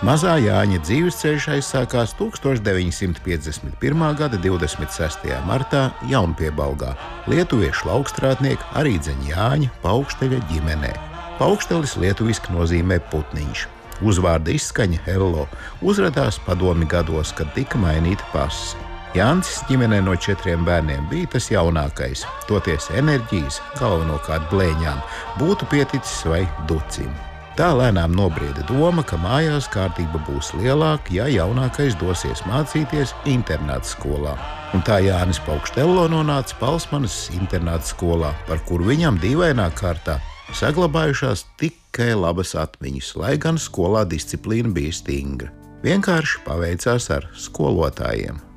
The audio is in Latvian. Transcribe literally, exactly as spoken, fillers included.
Mazā Jāņa dzīvesceļš aizsākās tūkstoš deviņi simti piecdesmit pirmā gada divdesmit sestajā martā Jaunpiebalgā, lietuviešu laukstrādnieka Arīdzeņa Jāņa Paukšteļa ģimenē. Paukštelis lietuviski nozīmē putniņš. Uzvārda izskaņa Hello uzradās padomi gados, kad tika mainīta pase. Jānis ģimenē no četriem bērniem bija tas jaunākais, toties enerģijas, galvenokārt blēņām, būtu pieticis vai ducim. Tā lēnām nobrieda doma, ka mājās kārtība būs lielāka, ja jaunākais dosies mācīties internāta skolā. Un tā Jānis Paukštello nonāca Palsmanas internāta skolā, par kuru viņam dīvainā kārtā saglabājušās tikai labas atmiņas, lai gan skolā disciplīna bija stingra. Vienkārši paveicās ar skolotājiem.